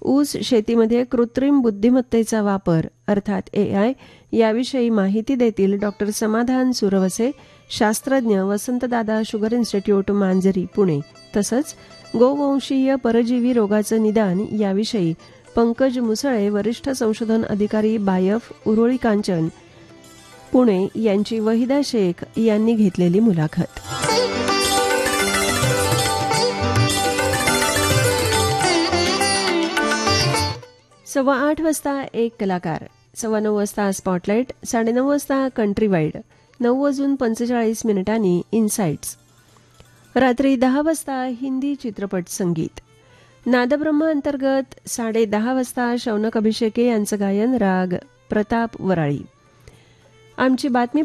ऊस शेतीमध्ये कृत्रिम बुद्धिमत्तेचा वापर अर्थात AI याविषयी माहिती देतील डॉक्टर समाधान सुरवसे, शास्त्रज्ञ, वसंतदादा शुगर इन्स्टिट्यूट मांजरी पुणे. तसंच गोवंशीय परजीवी रोगाचं निदान याविषयी पंकज मुसळे, वरिष्ठ संशोधन अधिकारी बायफ उरोळी कांचन पुणे यांची वहिदा शेख यांनी घेतलेली मुलाखत. सव्वा 8 वाजता एक कलाकार, 9:15 वाजता स्पॉटलाईट, 9:30 वाजता कंट्री वाईड, 9:45 इनसाइट्स. रात्री 10 वाजता हिंदी चित्रपट संगीत. नादब्रह्म अंतर्गत 10:30 वाजता शौनक अभिषेके यांचं गायन राग प्रताप वराळी. आमची बातमी